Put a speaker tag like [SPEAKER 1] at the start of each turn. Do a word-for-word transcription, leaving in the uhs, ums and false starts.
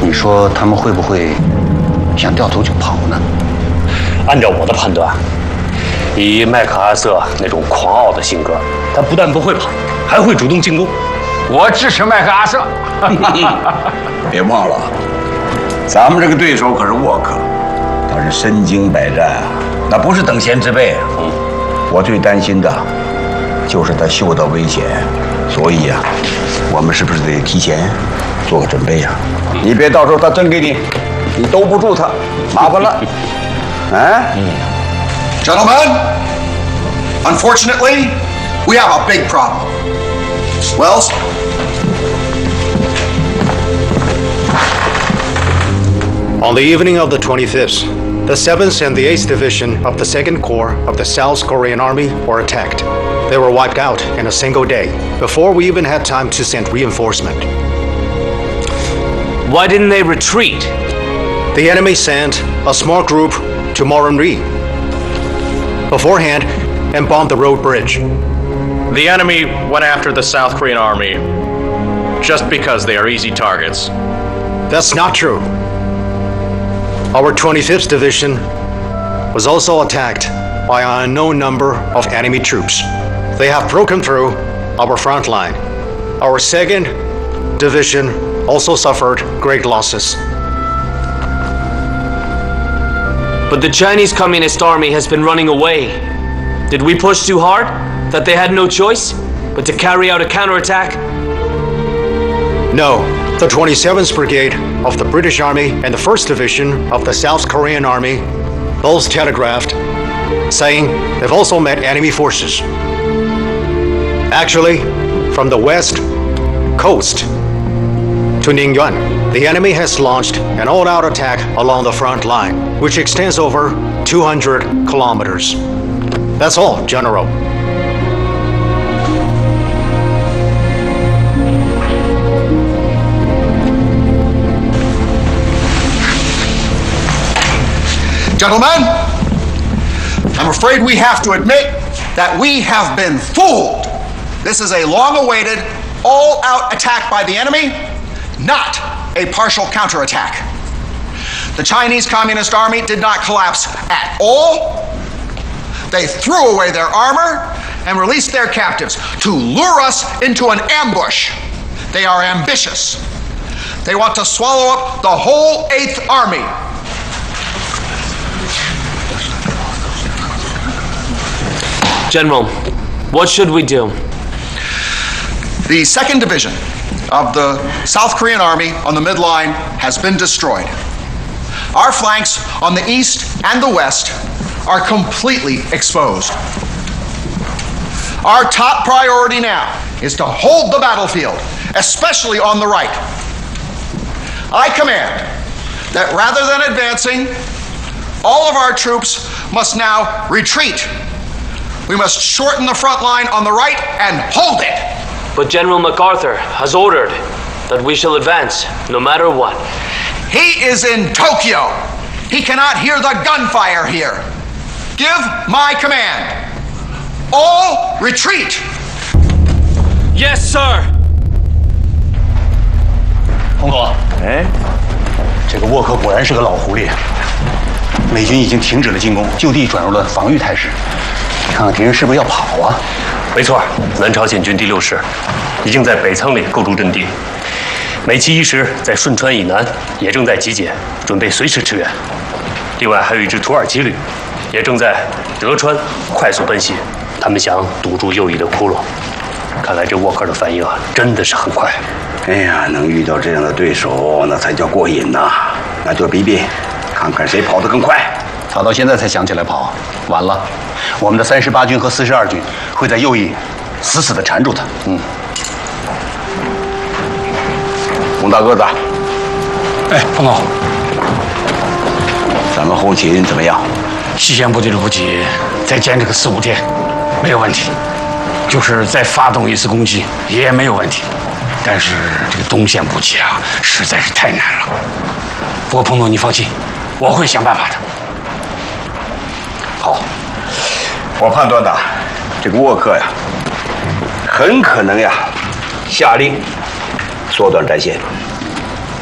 [SPEAKER 1] 你说他们会不会想掉头就跑呢？
[SPEAKER 2] 按照我的判断，以麦克阿瑟那种狂傲的性格，他不但不会跑，还会主动进攻。
[SPEAKER 3] 我支持麦克阿瑟。
[SPEAKER 4] 别忘了，咱们这个对手可是沃克，他是身经百战啊，那不是等闲之辈啊。嗯，我最担心的就是他嗅到危险，所以呀、啊，我们是不是得提前做个准备呀、啊？你别到时候他真给你，你兜不住他，麻烦了。啊？嗯。
[SPEAKER 5] Gentlemen, unfortunately, we have a big problem. Wells?
[SPEAKER 6] On the evening of the twenty-fifth, the seventh and the eighth Division of the second Corps of the South Korean Army were attacked. They were wiped out in a single day, before we even had time to send reinforcement.
[SPEAKER 7] Why didn't they retreat?
[SPEAKER 6] The enemy sent a small group to Moronri beforehand and bombed the road bridge.
[SPEAKER 8] The enemy went after the South Korean army just because they are easy targets.
[SPEAKER 6] That's not true. Our twenty-fifth Division was also attacked by an unknown number of enemy troops. They have broken through our front line. Our second Division also suffered great losses.
[SPEAKER 7] But the Chinese Communist Army has been running away. Did we push too hard, that they had no choice but to carry out a counterattack?
[SPEAKER 6] No, the twenty-seventh Brigade of the British Army and the first Division of the South Korean Army both telegraphed, saying they've also met enemy forces. Actually, from the west coast to Ningyuan, the enemy has launched an all-out attack along the front line, which extends over two hundred kilometers. That's all, General.
[SPEAKER 5] Gentlemen, I'm afraid we have to admit that we have been fooled. This is a long-awaited, all-out attack by the enemy, not a partial counterattack. The Chinese Communist Army did not collapse at all. They threw away their armor and released their captives to lure us into an ambush. They are ambitious. They want to swallow up the whole Eighth Army.
[SPEAKER 7] General, what should we do?
[SPEAKER 5] The second Division of the South Korean Army on the midline has been destroyed. Our flanks on the east and the west are completely exposed. Our top priority now is to hold the battlefield, especially on the right. I command that rather than advancing, all of our troops must now retreat. We must shorten the front line on the right and hold it.
[SPEAKER 7] But General MacArthur has ordered that we shall advance, no matter what.
[SPEAKER 5] He is in Tokyo. He cannot hear the gunfire here. Give my command. All retreat.
[SPEAKER 7] Yes, sir.
[SPEAKER 1] 洪总，哎，这个沃克果然是个老狐狸。美军已经停止了进攻，就地转入了防御态势。看看敌人是不是要跑啊？
[SPEAKER 2] 没错，南朝鲜军第六师已经在北仓里构筑阵地，美七一师在顺川以南也正在集结，准备随时支援。另外还有一支土耳其旅，也正在德川快速奔袭，他们想堵住右翼的窟窿。看来这沃克的反应啊，真的是很快。
[SPEAKER 4] 哎呀，能遇到这样的对手，那才叫过瘾呐！那就比比，看看谁跑得更快。
[SPEAKER 1] 他到现在才想起来跑，晚了。我们的三十八军和四十二军会在右翼死死地缠住他。嗯。
[SPEAKER 4] 洪大个子，
[SPEAKER 3] 哎，彭总，
[SPEAKER 4] 咱们后勤怎么样？
[SPEAKER 3] 西线部队的补给再坚持个四五天，没有问题。就是再发动一次攻击也没有问题。但是这个东线补给啊，实在是太难了。不过彭总，你放心，我会想办法的。
[SPEAKER 4] 好，我判断的，这个沃克呀，很可能呀，下令缩短战线。